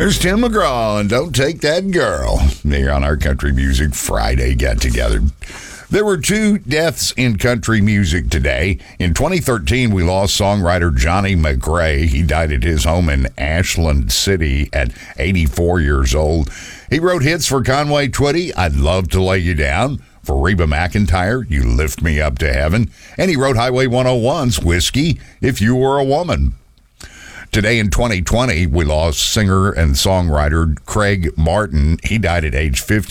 There's Tim McGraw and Don't Take That Girl here on our Country Music Friday get-together. There were 2 deaths in country music today. In 2013, we lost songwriter Johnny McRae. He died at his home in Ashland City at 84 years old. He wrote hits for Conway Twitty, I'd Love to Lay You Down. For Reba McEntire, You Lift Me Up to Heaven. And he wrote Highway 101's Whiskey, If You Were a Woman. Today in 2020, we lost singer and songwriter Craig Martin. He died at age 50.